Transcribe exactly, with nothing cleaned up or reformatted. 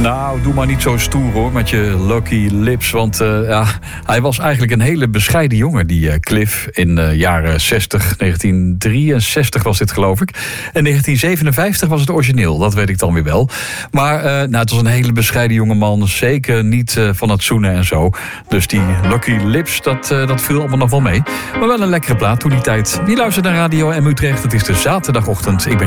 Nou, doe maar niet zo stoer hoor, met je Lucky Lips. Want uh, ja, hij was eigenlijk een hele bescheiden jongen, die uh, Cliff. In de uh, jaren zestig, negentien drieënzestig was dit geloof ik. En negentien zevenenvijftig was het origineel, dat weet ik dan weer wel. Maar uh, nou, het was een hele bescheiden jongeman. Zeker niet uh, van het zoenen en zo. Dus die Lucky Lips, dat, uh, dat viel allemaal nog wel mee. Maar wel een lekkere plaat toen die tijd. Die luistert naar Radio M Utrecht. Het is de zaterdagochtend. Ik ben